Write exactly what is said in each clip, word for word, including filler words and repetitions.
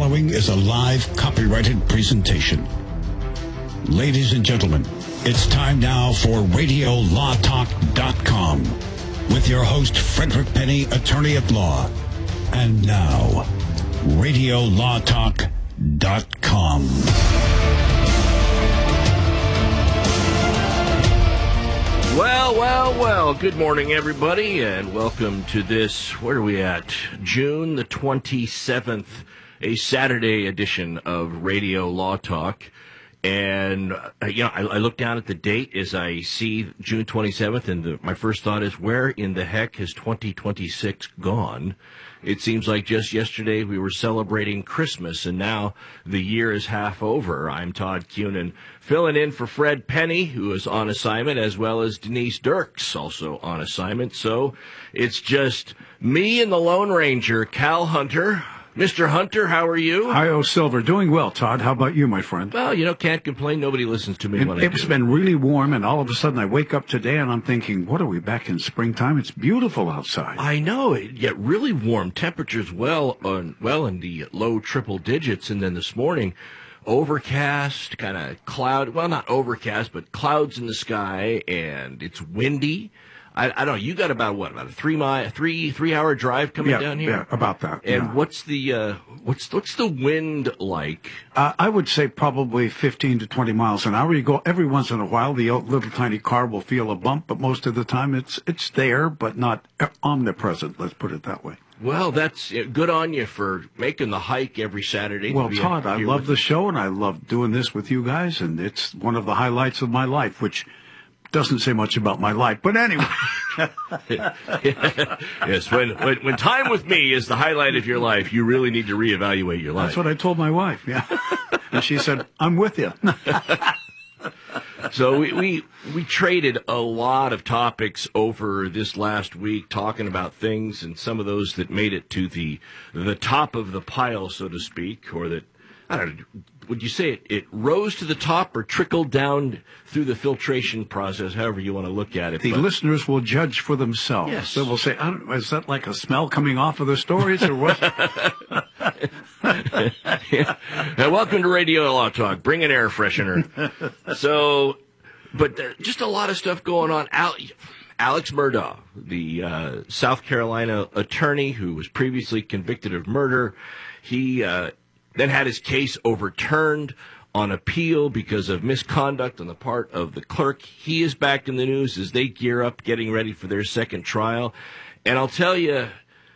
following is a live copyrighted presentation. Ladies and gentlemen, it's time now for radio law talk dot com with your host, Frederick Penny, attorney at law. And now, radio law talk dot com. Well, well, well, good morning, everybody, and welcome to this, where are we at? June the twenty-seventh, a Saturday edition of Radio Law Talk. And, uh, you know, I, I look down at the date as I see June twenty-seventh, and the, my first thought is, where in the heck has twenty twenty-six gone? It seems like just yesterday we were celebrating Christmas, and now the year is half over. I'm Todd Cunin, filling in for Fred Penny, who is on assignment, as well as Denise Dirks, also on assignment. So it's just me and the Lone Ranger, Cal Hunter. Mister Hunter, how are you? Hi, O Silver. Doing well, Todd. How about you, my friend? Well, you know, can't complain. Nobody listens to me it, when I It's do. been really warm, and all of a sudden I wake up today and I'm thinking, what are we, back in springtime? It's beautiful outside. I know. It get really warm. Temperatures well on, well in the low triple digits, and then this morning, overcast, kind of cloud. Well, not overcast, but clouds in the sky, and it's windy. I, I don't know. You got about what? About a three mile, three three hour drive coming yeah, down here. Yeah, about that. And yeah. what's the uh, what's what's the wind like? Uh, I would say probably fifteen to twenty miles an hour. You go every once in a while, the little tiny car will feel a bump, but most of the time it's it's there, but not omnipresent. Let's put it that way. Well, that's good on you for making the hike every Saturday. Well, Todd, I love the show, and I love doing this with you guys, and it's one of the highlights of my life, which doesn't say much about my life, but anyway. Yes, when, when when time with me is the highlight of your life, you really need to reevaluate your life. That's what I told my wife, yeah. And she said, I'm with you. So we, we we traded a lot of topics over this last week, talking about things, and some of those that made it to the the top of the pile, so to speak, or that, I don't know, would you say it, it rose to the top or trickled down through the filtration process, however you want to look at it? The but listeners will judge for themselves. Yes. They will say, I don't, is that like a smell coming off of the stories or what? Yeah. And welcome to Radio Law Talk. Bring an air freshener. So, but uh, just a lot of stuff going on. Al- Alex Murdaugh, the uh, South Carolina attorney who was previously convicted of murder, he uh, then had his case overturned on appeal because of misconduct on the part of the clerk. He is back in the news as they gear up, getting ready for their second trial. And I'll tell you,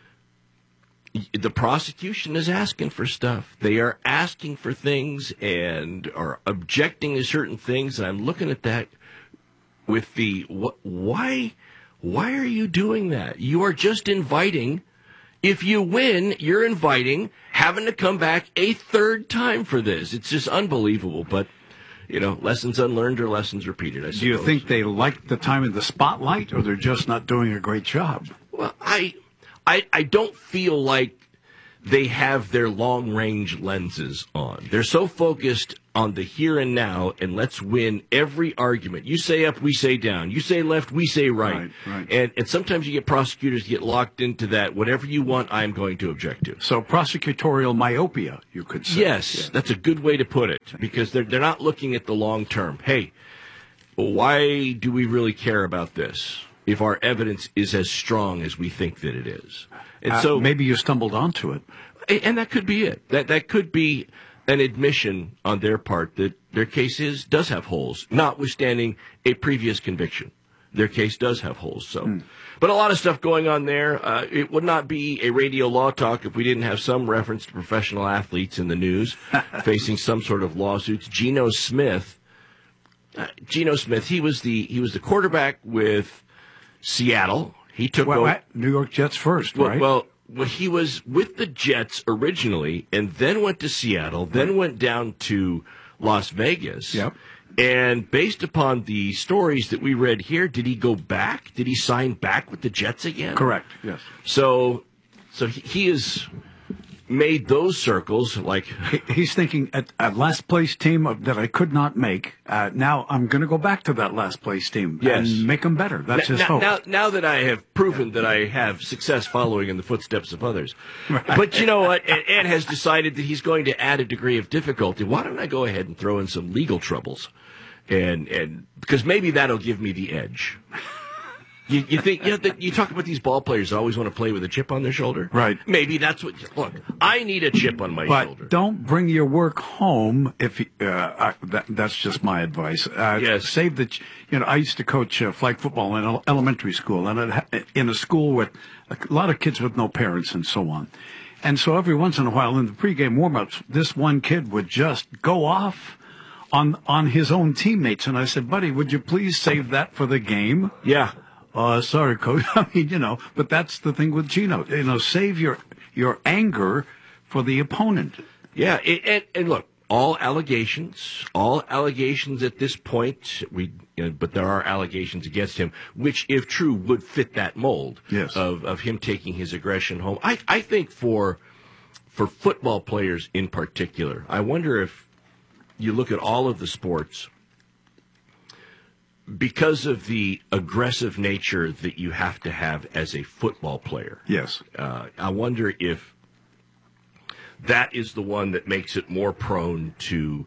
the prosecution is asking for stuff. They are asking for things and are objecting to certain things. And I'm looking at that with the, wh- why, why are you doing that? You are just inviting. If you win, you're inviting having to come back a third time for this. It's just unbelievable. But, you know, lessons unlearned are lessons repeated, I suppose. Do you think they like the time in the spotlight, or they're just not doing a great job? Well, I, I, I don't feel like they have their long-range lenses on. They're so focused on the here and now, and let's win every argument. You say up, we say down. You say left, we say right. Right, right. And, and sometimes you get prosecutors get locked into that. Whatever you want, I'm going to object to. So prosecutorial myopia, you could say. Yes, yeah. That's a good way to put it, because they're, they're not looking at the long term. Hey, why do we really care about this if our evidence is as strong as we think that it is? And uh, so maybe you stumbled onto it. And that could be it. That that could be an admission on their part that their case is does have holes, notwithstanding a previous conviction. Their case does have holes. So, mm. But a lot of stuff going on there. Uh, it would not be a radio law talk if we didn't have some reference to professional athletes in the news facing some sort of lawsuits. Geno Smith, uh, Geno Smith, he was the he was the quarterback with Seattle. He took well, over, New York Jets first, well, right? Well. Well, he was with the Jets originally, and then went to Seattle, then went down to Las Vegas. Yep. And based upon the stories that we read here, did he go back? Did he sign back with the Jets again? Correct, yes. So, so he, he is made those circles like He- He's thinking at, at last place team of, that I could not make. Uh, now I'm going to go back to that last place team Yes. and make them better. That's his now, hope. now, now that I have proven that I have success following in the footsteps of others. But you know what? Ed, Ed has decided that he's going to add a degree of difficulty. Why don't I go ahead and throw in some legal troubles? And, and because maybe that'll give me the edge. You, you think you, know, that you talk about these ball players that always want to play with a chip on their shoulder, Right. Maybe that's what. Look, I need a chip on my But shoulder. don't bring your work home. If you, uh, I, that, that's just my advice. Uh, Yes. Save the. ch- You know, I used to coach uh, flag football in el- elementary school, and it ha- in a school with a lot of kids with no parents and so on. And so every once in a while in the pregame warmups, this one kid would just go off on on his own teammates, and I said, "Buddy, would you please save that for the game?" Yeah. Uh, sorry, coach. I mean, you know, but that's the thing with Gino. You know, save your your anger for the opponent. Yeah, it, and, and look, all allegations, all allegations at this point, we, you know, but there are allegations against him, which, if true, would fit that mold Yes. of of him taking his aggression home. I I think for for football players in particular, I wonder if you look at all of the sports. Because of the aggressive nature that you have to have as a football player, Yes. uh, I wonder if that is the one that makes it more prone to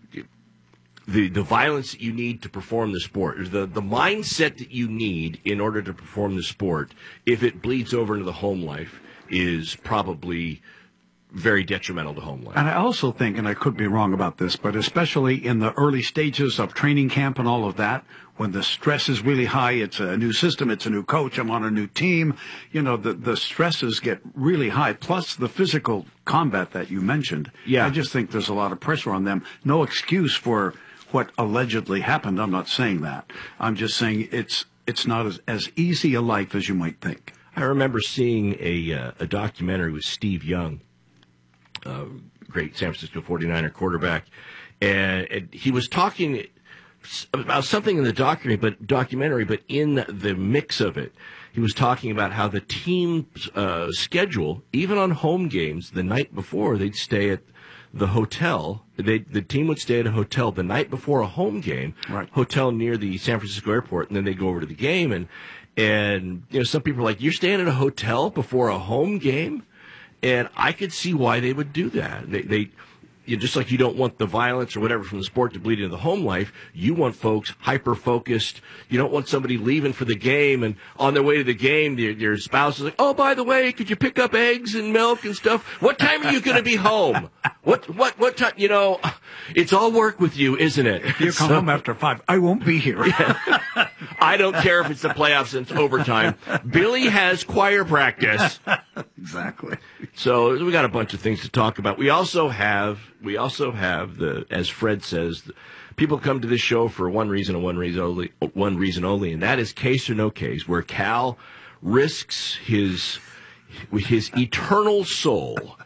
the the violence that you need to perform the sport, or the, the mindset that you need in order to perform the sport. If it bleeds over into the home life, is probably very detrimental to home life. And I also think, and I could be wrong about this, but especially in the early stages of training camp and all of that, when the stress is really high, it's a new system, it's a new coach, I'm on a new team, you know, the, the stresses get really high, plus the physical combat that you mentioned. Yeah. I just think there's a lot of pressure on them. No excuse for what allegedly happened. I'm not saying that. I'm just saying it's it's not as, as easy a life as you might think. I remember seeing a uh, a documentary with Steve Young, uh, great San Francisco forty-niner quarterback, and, and he was talking about something in the documentary, but documentary, but in the mix of it, he was talking about how the team's uh, schedule, even on home games, the night before they'd stay at the hotel. They the team would stay at a hotel the night before a home game, Right. hotel near the San Francisco airport, and then they go over to the game. And and you know, some people are like, "You're staying at a hotel before a home game," and I could see why they would do that. They they. You, just like you don't want the violence or whatever from the sport to bleed into the home life, you want folks hyper-focused. You don't want somebody leaving for the game, and on their way to the game, their, their spouse is like, "Oh, by the way, could you pick up eggs and milk and stuff? What time are you going to be home? What, what, what time?" You know, it's all work with you, isn't it? You come So- home after five, I won't be here. I don't care if it's the playoffs and it's overtime. Billy has choir practice. Exactly. So we got a bunch of things to talk about. We also have, we also have the, as Fred says, the, people come to this show for one reason and one reason only, one reason only, and that is case or no case, where Cal risks his, his eternal soul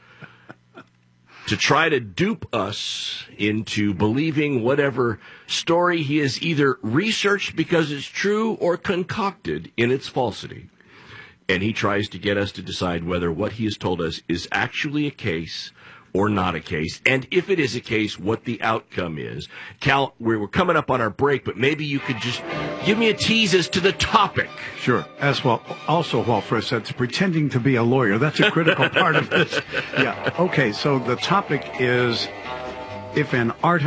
to try to dupe us into believing whatever story he has either researched because it's true or concocted in its falsity. And he tries to get us to decide whether what he has told us is actually a case or not a case, and if it is a case, what the outcome is. Cal, we're we're coming up on our break, but maybe you could just give me a tease as to the topic. Sure. As well, also, while Fred said, pretending to be a lawyer, that's a critical part of this. Yeah. Okay, so the topic is if an artist